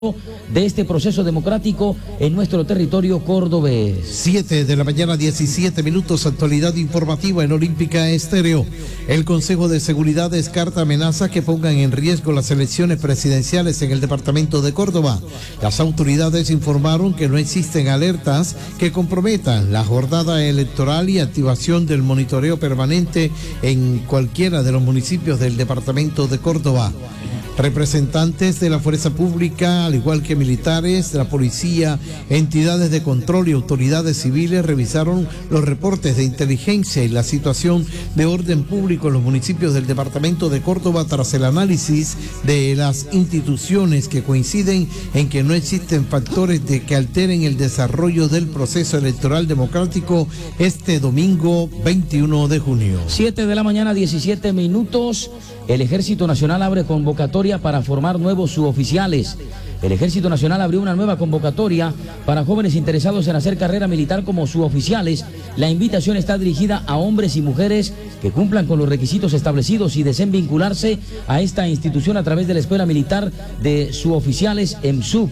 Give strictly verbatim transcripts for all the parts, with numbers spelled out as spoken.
de este proceso democrático en nuestro territorio cordobés. Siete de la mañana, diecisiete minutos, actualidad informativa en Olímpica Estéreo. El Consejo de Seguridad descarta amenazas que pongan en riesgo las elecciones presidenciales en el departamento de Córdoba. Las autoridades informaron que no existen alertas que comprometan la jornada electoral y activación del monitoreo permanente en cualquiera de los municipios del departamento de Córdoba. Representantes de la fuerza pública, al igual que militares, la policía, entidades de control y autoridades civiles revisaron los reportes de inteligencia y la situación de orden público en los municipios del departamento de Córdoba tras el análisis de las instituciones que coinciden en que no existen factores de que alteren el desarrollo del proceso electoral democrático este domingo veintiuno de junio. Siete de la mañana, diecisiete minutos. El Ejército Nacional abre convocatoria para formar nuevos suboficiales. El Ejército Nacional abrió una nueva convocatoria para jóvenes interesados en hacer carrera militar como suboficiales. La invitación está dirigida a hombres y mujeres que cumplan con los requisitos establecidos y deseen vincularse a esta institución a través de la Escuela Militar de Suboficiales EMSUB.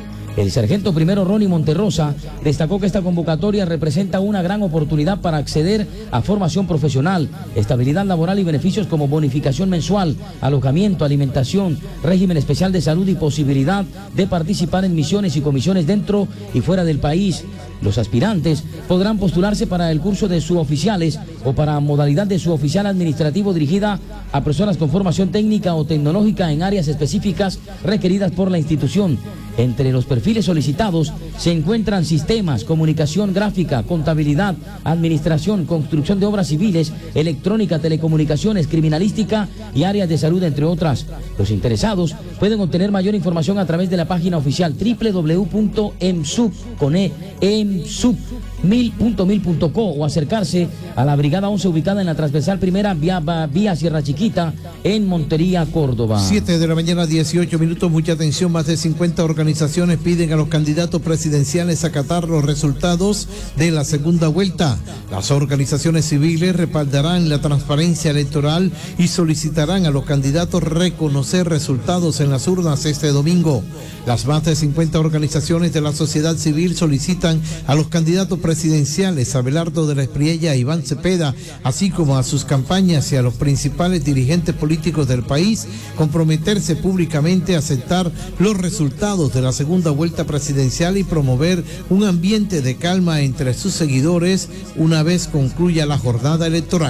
El sargento primero Ronnie Monterrosa destacó que esta convocatoria representa una gran oportunidad para acceder a formación profesional, estabilidad laboral y beneficios como bonificación mensual, alojamiento, alimentación, régimen especial de salud y posibilidad de participar en misiones y comisiones dentro y fuera del país. Los aspirantes podrán postularse para el curso de suboficiales o para modalidad de suboficial administrativo dirigida a personas con formación técnica o tecnológica en áreas específicas requeridas por la institución. Entre los perfiles solicitados se encuentran sistemas, comunicación gráfica, contabilidad, administración, construcción de obras civiles, electrónica, telecomunicaciones, criminalística y áreas de salud, entre otras. Los interesados pueden obtener mayor información a través de la página oficial doble u doble u doble u punto emsub con e, emsub mil punto mil punto co o acercarse a la Brigada once ubicada en la transversal primera vía, vía Sierra Chiquita en Montería, Córdoba. Siete de la mañana, dieciocho minutos, mucha atención. Más de cincuenta organizaciones piden a los candidatos presidenciales acatar los resultados de la segunda vuelta. Las organizaciones civiles respaldarán la transparencia electoral y solicitarán a los candidatos reconocer resultados en las urnas este domingo. Las más de cincuenta organizaciones de la sociedad civil solicitan a los candidatos presidenciales Abelardo de la Espriella e Iván Cepeda, así como a sus campañas y a los principales dirigentes políticos del país, comprometerse públicamente a aceptar los resultados de la segunda vuelta presidencial y promover un ambiente de calma entre sus seguidores una vez concluya la jornada electoral.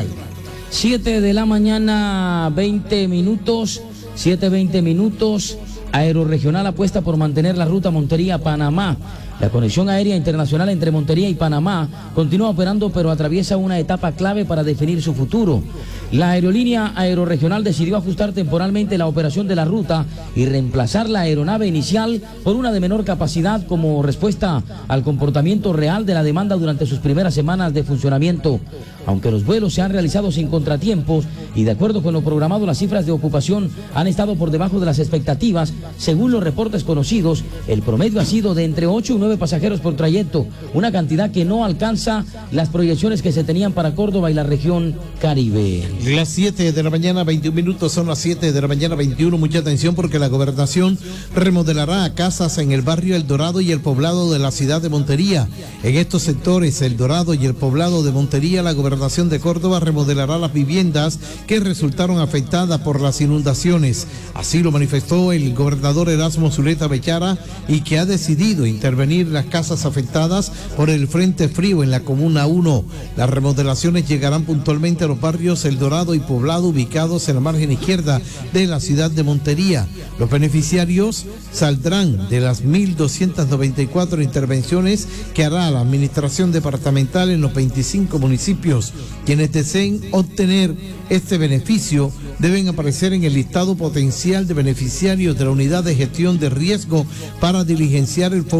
Siete de la mañana, veinte minutos, siete, veinte minutos. Aeroregional apuesta por mantener la ruta Montería-Panamá. La conexión aérea internacional entre Montería y Panamá continúa operando, pero atraviesa una etapa clave para definir su futuro. La aerolínea Aeroregional decidió ajustar temporalmente la operación de la ruta y reemplazar la aeronave inicial por una de menor capacidad como respuesta al comportamiento real de la demanda durante sus primeras semanas de funcionamiento. Aunque los vuelos se han realizado sin contratiempos y de acuerdo con lo programado, las cifras de ocupación han estado por debajo de las expectativas. Según los reportes conocidos, el promedio ha sido de entre ocho y nueve pasajeros por trayecto, una cantidad que no alcanza las proyecciones que se tenían para Córdoba y la región Caribe. Las siete de la mañana, veintiún minutos, son las siete de la mañana, veintiuno. Mucha atención porque la gobernación remodelará casas en el barrio El Dorado y el Poblado de la ciudad de Montería. En estos sectores, El Dorado y el Poblado de Montería, la gobernación de Córdoba remodelará las viviendas que resultaron afectadas por las inundaciones. Así lo manifestó el gobernador Erasmo Zuleta Bechara, y que ha decidido intervenir las casas afectadas por el Frente Frío en la Comuna uno. Las remodelaciones llegarán puntualmente a los barrios El Dorado y Poblado ubicados en la margen izquierda de la ciudad de Montería. Los beneficiarios saldrán de las mil doscientas noventa y cuatro intervenciones que hará la administración departamental en los veinticinco municipios. Quienes deseen obtener este beneficio deben aparecer en el listado potencial de beneficiarios de la unidad de gestión de riesgo para diligenciar el formulario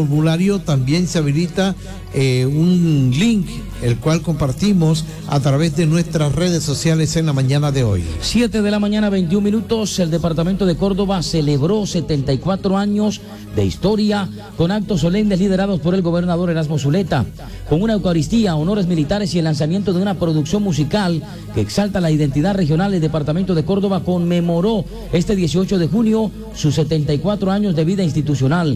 radio también se habilita eh, un link, el cual compartimos a través de nuestras redes sociales en la mañana de hoy. siete de la mañana, veintiún minutos, el departamento de Córdoba celebró setenta y cuatro años de historia con actos solemnes liderados por el gobernador Erasmo Zuleta, con una eucaristía, honores militares y el lanzamiento de una producción musical que exalta la identidad regional. El departamento de Córdoba conmemoró este dieciocho de junio sus setenta y cuatro años de vida institucional.